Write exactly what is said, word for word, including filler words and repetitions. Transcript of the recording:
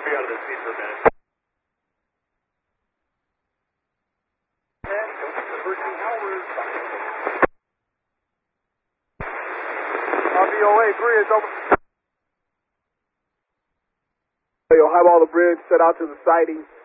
be out of this seat for a minute. R B O A bridge over. Highball the bridge set out to the siding.